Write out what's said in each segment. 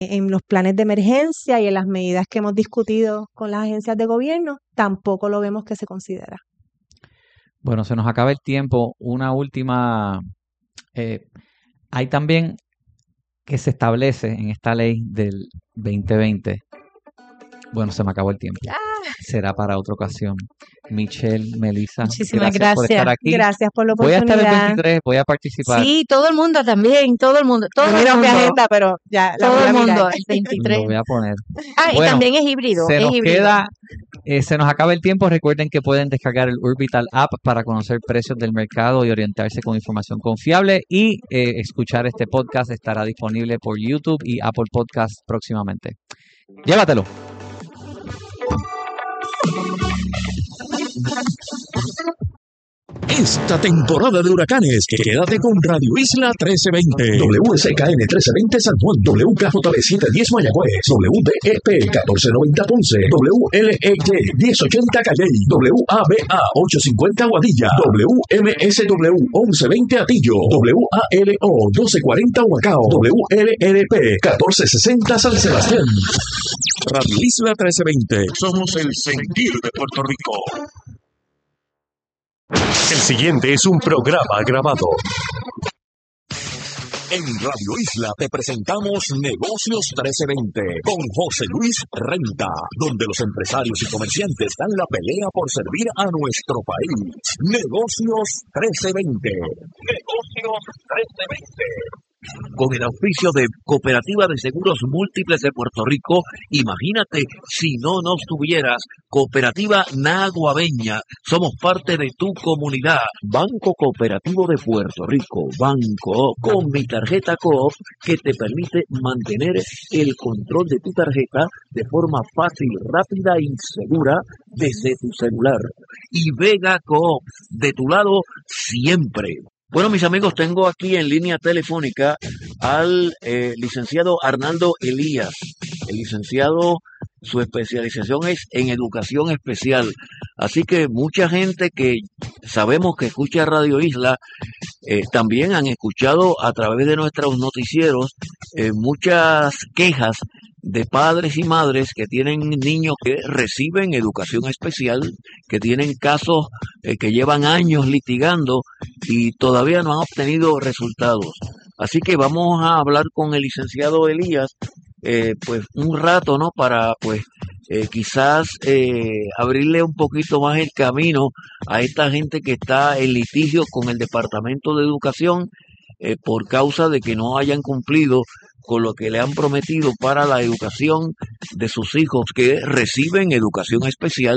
en los planes de emergencia y en las medidas que hemos discutido con las agencias de gobierno, tampoco lo vemos que se considera. Bueno, se nos acaba el tiempo. Una última. Hay también que se establece en esta ley del 2020. Bueno, se me acabó el tiempo. Será para otra ocasión. Michelle, Melissa, muchísimas gracias por estar aquí. Gracias por la Voy a oportunidad. estar el 23, voy a participar. Sí, todo el mundo también, todo el mundo. Mira mi agenda, pero ya la todo voy a el mundo, mirar. el 23. Lo voy a poner. Y Bueno, también es híbrido. se nos acaba el tiempo. Recuerden que pueden descargar el Urbital app para conocer precios del mercado y orientarse con información confiable. Y escuchar este podcast estará disponible por YouTube y Apple Podcasts próximamente. Llévatelo. Esta temporada de huracanes, quédate con Radio Isla 1320, WSKN 1320 San Juan, WKJB 710 Mayagüez, WDEP 1490 Ponce, WLEY 1080 Calley, WABA 850 Guadilla, WMSW 1120 Atillo, WALO 1240 Huacao, WLRP 1460 San Sebastián. Radio Isla 1320, somos el sentir de Puerto Rico. El siguiente es un programa grabado. En Radio Isla te presentamos Negocios 1320 con José Luis Renta, donde los empresarios y comerciantes dan la pelea por servir a nuestro país. Negocios 1320. Negocios 1320. Con el auspicio de Cooperativa de Seguros Múltiples de Puerto Rico, imagínate si no nos tuvieras. Cooperativa Naguabeña, somos parte de tu comunidad. Banco Cooperativo de Puerto Rico, Banco, con mi tarjeta Coop, que te permite mantener el control de tu tarjeta de forma fácil, rápida y segura desde tu celular. Y Vega Coop, de tu lado siempre. Bueno, mis amigos, tengo aquí en línea telefónica al licenciado Arnaldo Elías. El licenciado, su especialización es en educación especial. Así que mucha gente que sabemos que escucha Radio Isla, también han escuchado a través de nuestros noticieros muchas quejas de padres y madres que tienen niños que reciben educación especial, que tienen casos que llevan años litigando y todavía no han obtenido resultados. Así que vamos a hablar con el licenciado Elías, pues un rato, ¿no? Para, pues, quizás abrirle un poquito más el camino a esta gente que está en litigio con el Departamento de Educación por causa de que no hayan cumplido con lo que le han prometido para la educación de sus hijos que reciben educación especial.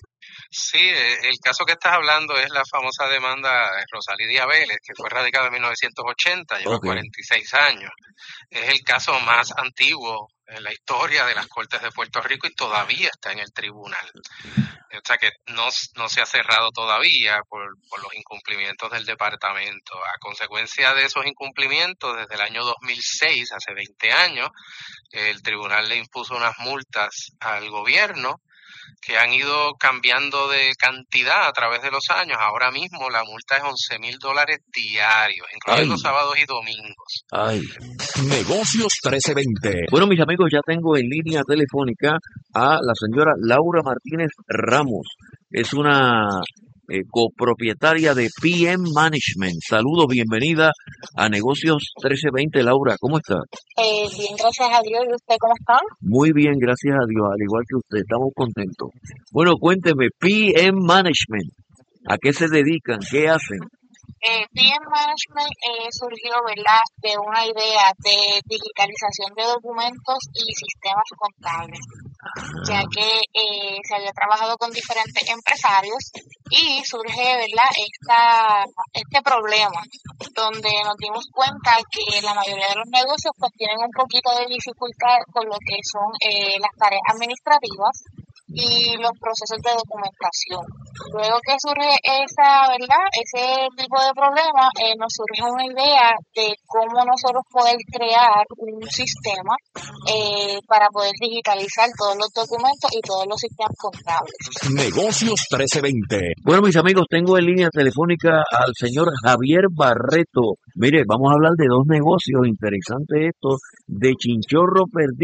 Sí, el caso que estás hablando es la famosa demanda de Rosalía Vélez, que fue radicada en 1980, lleva 46 años. Es el caso más antiguo en la historia de las Cortes de Puerto Rico y todavía está en el tribunal. O sea que no se ha cerrado todavía por los incumplimientos del departamento. A consecuencia de esos incumplimientos, desde el año 2006, hace 20 años, el tribunal le impuso unas multas al gobierno que han ido cambiando de cantidad a través de los años. Ahora mismo la multa es $11,000 diarios, incluyendo sábados y domingos. Ay, Negocios 1320. Bueno, mis amigos, ya tengo en línea telefónica a la señora Laura Martínez Ramos. Es una copropietaria de PM Management. Saludos, bienvenida a Negocios 1320. Laura, ¿cómo está? Bien, gracias a Dios. ¿Y usted cómo está? Muy bien, gracias a Dios, al igual que usted, estamos contentos. Bueno, cuénteme, PM Management, ¿a qué se dedican? ¿Qué hacen? PM Management surgió, ¿verdad?, de una idea de digitalización de documentos y sistemas contables, ya que se había trabajado con diferentes empresarios y surge, ¿verdad?, este problema, donde nos dimos cuenta que la mayoría de los negocios pues tienen un poquito de dificultad con lo que son las tareas administrativas, y los procesos de documentación. Luego que surge ese tipo de problema, nos surgió una idea de cómo nosotros poder crear un sistema para poder digitalizar todos los documentos y todos los sistemas contables. Negocios 1320. Bueno, mis amigos, tengo en línea telefónica al señor Javier Barreto. Mire, vamos a hablar de dos negocios interesantes estos, de chinchorro perdido